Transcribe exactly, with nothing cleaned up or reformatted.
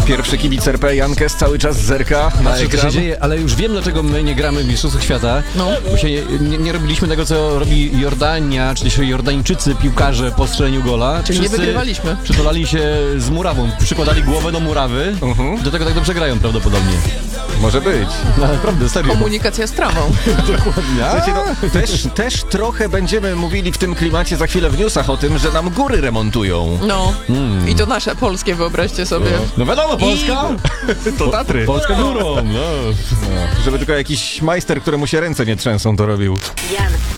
Pierwszy kibic R P Jankes cały czas zerka na Patrzę, co ekran. się dzieje, ale już wiem, dlaczego my nie gramy w Mistrzostwach Świata. No. Bo się nie, nie, nie robiliśmy tego, co robi Jordania, czy też Jordańczycy, piłkarze po strzeleniu gola. Czyli nie wygrywaliśmy. Przytulali się z murawą, przykładali głowę do murawy. Mhm. Do tego tak dobrze grają prawdopodobnie. Może być. No, naprawdę, serio. Komunikacja z trawą. Dokładnie. Słuchajcie, no, też, też trochę będziemy mówili w tym klimacie za chwilę w newsach o tym, że nam góry remontują. No. I to nasze polskie, wyobraźcie sobie. No wiadomo, Polska. To Tatry. Polska górą, no. Żeby tylko jakiś majster, któremu się ręce nie trzęsą, to robił. Jan